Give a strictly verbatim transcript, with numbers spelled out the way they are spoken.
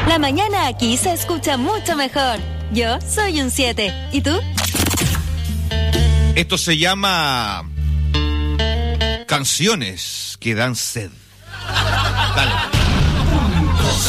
La mañana aquí se escucha mucho mejor. Yo soy un siete. ¿Y tú? Esto se llama... Canciones que dan sed. Dale.